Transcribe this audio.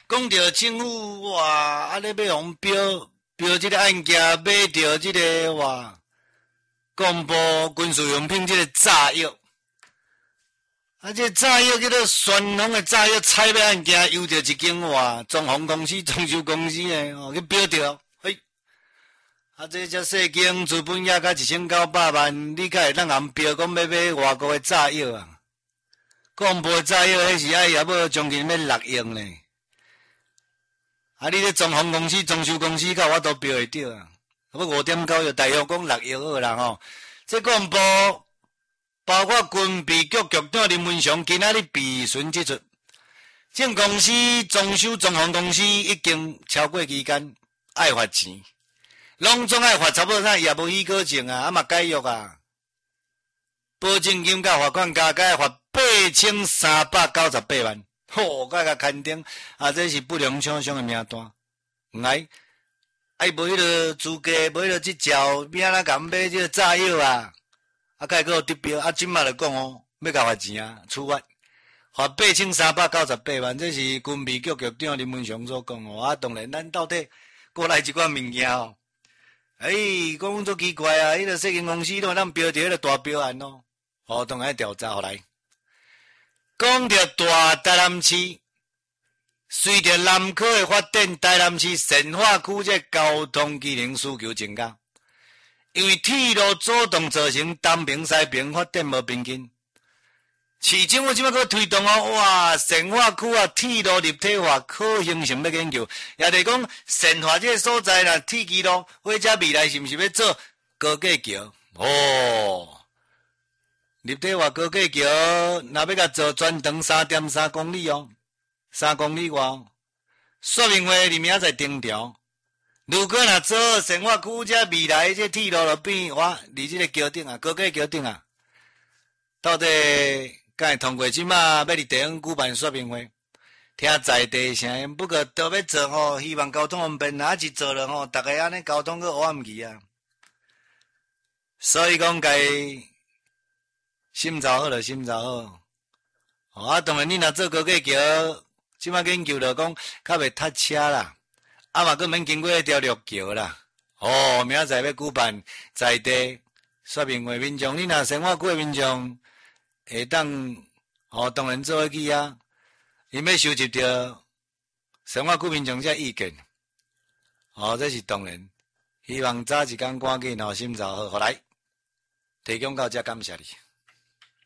讲到政府哇，咧要互标这个案件，买到这个哇，公布军事用品这个炸药，这炸药叫做旋风的炸药，采买案件由着一间哇，装潢公司、装修公司的去标着，嘿，这只细间资本也甲1900万，你敢会当人标讲要买外国的炸药啊？公布炸药迄是也要将近要6亿呢。你咧装潢公司、装修公司，甲我都标会着啊！要5.9亿，大约讲6亿好啦吼。这公布包括军备局局长林文祥今仔日备询指出，这公司装修装潢公司已经超过期间爱罚钱，拢总爱罚差不多啥业务许可证啊，嘛解约啊，保证金甲罚款加起来罚8398万。吼，甲牵定这是不良厂商的名单，唔爱，无迄个资格，无迄个执照，免啦甲买这个炸药啊，甲个得标，即马就讲要甲罚钱啊，处罚8398万，这是军备局局长林文祥所讲当然，咱到底过来一寡物件讲足奇怪啊，迄个细间公司都咱标着迄个大标案当然调查来。讲到大台南市，随着南科的发展，台南市善化区这交通机能需求增加，因为铁路主动造成东平西平发展无平均。市政府即摆搁推动哇，善化区铁路立体化可行性要研究，也就是讲善化这个所在啦，铁基路或者未来是毋是要做高架桥？立体化高架桥，若要甲做全长3.3公里3公里外说明会里面在定调。如果若做善化区这未来这铁路就变离这个桥顶高架桥顶到底敢会通过？即马要伫地方举办说明会，听在地声音。不过都要做希望交通方便，若一做了大家安尼交通去黑暗去啊。所以讲该。心照好就心照好，当然你若做高架桥，即马研究就讲较袂塞车啦，嘛佫免经过迄条绿桥啦。明仔载要举办在地说明会，民众你若生活区的民众会当当然做去啊，伊要收集到生活区民众这意见，这是当然。希望早一天赶紧心照好，来提供到这，感谢你。